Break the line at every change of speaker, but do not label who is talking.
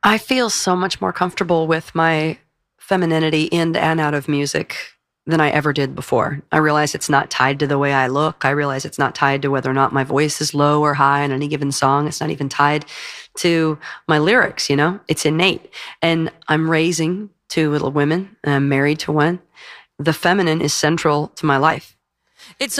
I feel so much more comfortable with my femininity in and out of music than I ever did before. I realize it's not tied to the way I look. I realize it's not tied to whether or not my voice is low or high in any given song. It's not even tied to my lyrics, you know? It's innate. And I'm raising two little women, and I'm married to one. The feminine is central to my life.
It's